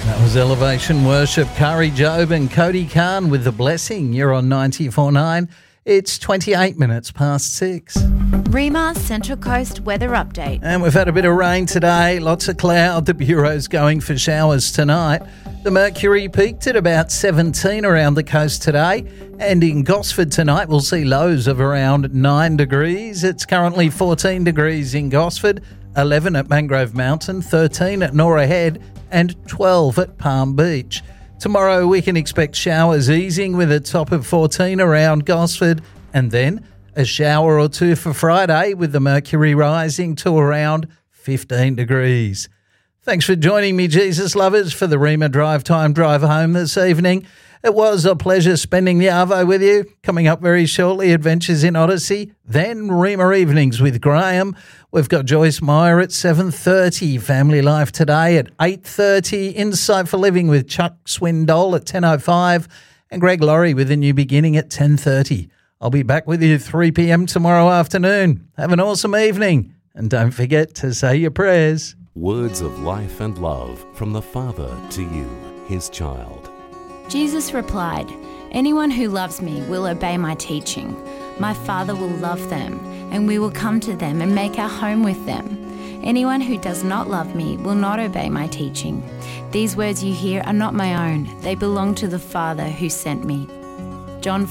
That was Elevation Worship, Kari Job and Cody Khan with The Blessing. You're on 94.9. It's 28 minutes past 6. REMA Central Coast weather update. And we've had a bit of rain today, lots of cloud. The Bureau's going for showers tonight. The mercury peaked at about 17 around the coast today. And in Gosford tonight, we'll see lows of around 9 degrees. It's currently 14 degrees in Gosford, 11 at Mangrove Mountain, 13 at Norah Head, and 12 at Palm Beach. Tomorrow we can expect showers easing with a top of 14 around Gosford, and then a shower or two for Friday with the mercury rising to around 15 degrees. Thanks for joining me, Jesus lovers, for the REMA Drive Time Drive Home this evening. It was a pleasure spending the Arvo with you. Coming up very shortly, Adventures in Odyssey, then REMA Evenings with Graham. We've got Joyce Meyer at 7:30, Family Life Today at 8:30, Insight for Living with Chuck Swindoll at 10:05, and Greg Laurie with A New Beginning at 10:30. I'll be back with you 3 p.m. tomorrow afternoon. Have an awesome evening, and don't forget to say your prayers. Words of life and love from the Father to you, his child. Jesus replied, "Anyone who loves me will obey my teaching. My Father will love them, and we will come to them and make our home with them. Anyone who does not love me will not obey my teaching. These words you hear are not my own. They belong to the Father who sent me." John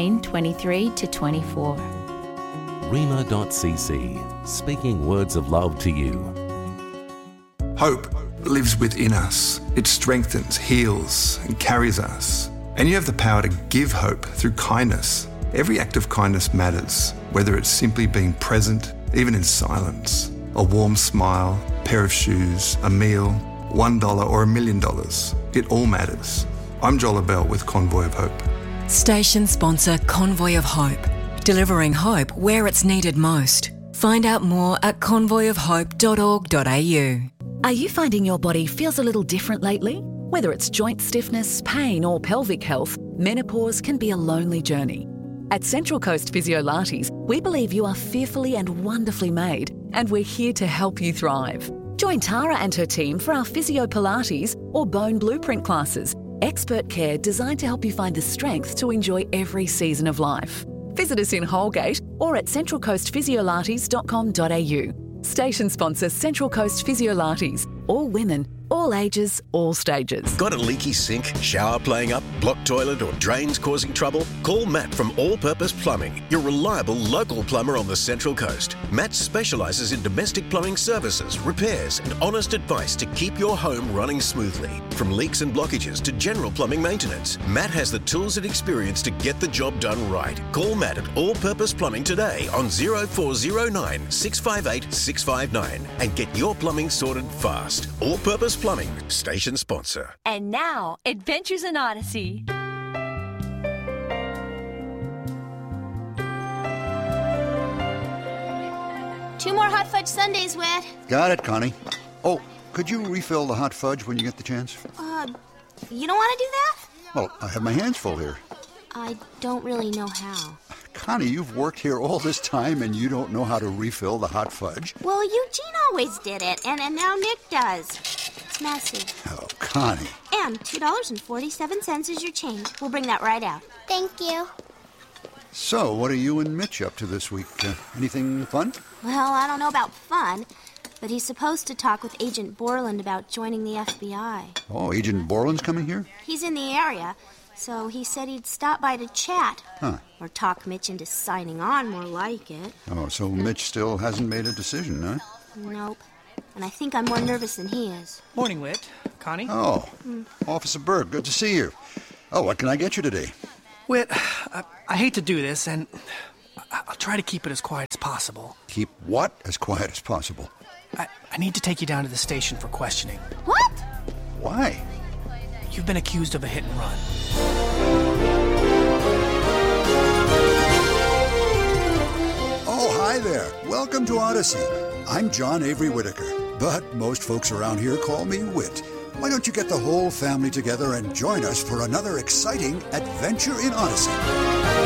14:23-24. REMA.cc, speaking words of love to you. Hope lives within us. It strengthens, heals, and carries us. And you have the power to give hope through kindness. Every act of kindness matters, whether it's simply being present, even in silence. A warm smile, a pair of shoes, a meal, $1 or $1 million. It all matters. I'm Joel Abell with Convoy of Hope. Station sponsor Convoy of Hope, delivering hope where it's needed most. Find out more at convoyofhope.org.au. Are you finding your body feels a little different lately? Whether it's joint stiffness, pain or pelvic health, menopause can be a lonely journey. At Central Coast Physiolates, we believe you are fearfully and wonderfully made, and we're here to help you thrive. Join Tara and her team for our Physio Pilates or Bone Blueprint classes, expert care designed to help you find the strength to enjoy every season of life. Visit us in Holgate or at centralcoastphysiolates.com.au. Station sponsor Central Coast Physiolates. All women, all ages, all stages. Got a leaky sink, shower playing up, blocked toilet or drains causing trouble? Call Matt from All Purpose Plumbing, your reliable local plumber on the Central Coast. Matt specialises in domestic plumbing services, repairs and honest advice to keep your home running smoothly. From leaks and blockages to general plumbing maintenance, Matt has the tools and experience to get the job done right. Call Matt at All Purpose Plumbing today on 0409 658 659 and get your plumbing sorted fast. All Purpose Plumbing, station sponsor. And now, Adventures in Odyssey. 2 more hot fudge sundaes, Wet. Got it, Connie. Oh, could you refill the hot fudge when you get the chance? You don't want to do that? Well, I have my hands full here. I don't really know how. Connie, you've worked here all this time and you don't know how to refill the hot fudge? Well, Eugene always did it, and now Nick does. It's messy. Oh, Connie. And $2.47 is your change. We'll bring that right out. Thank you. So, what are you and Mitch up to this week? Anything fun? Well, I don't know about fun, but he's supposed to talk with Agent Borland about joining the FBI. Oh, Agent Borland's coming here? He's in the area. So he said he'd stop by to chat. Huh. Or talk Mitch into signing on, more like it. Oh, so Mitch still hasn't made a decision, huh? Nope. And I think I'm more nervous than he is. Morning, Whit. Connie? Oh, Officer Berg, good to see you. Oh, what can I get you today? Whit, I hate to do this, and I'll try to keep it as quiet as possible. Keep what as quiet as possible? I need to take you down to the station for questioning. What? Why? You've been accused of a hit and run. Oh, hi there. Welcome to Odyssey. I'm John Avery Whitaker, but most folks around here call me Whit. Why don't you get the whole family together and join us for another exciting adventure in Odyssey?